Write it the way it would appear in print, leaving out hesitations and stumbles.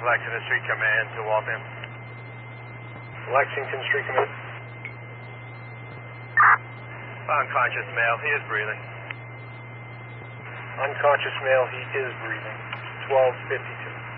Lexington Street Command to Waltham. Lexington Street Command. Unconscious male, he is breathing. Unconscious male, he is breathing. 1252.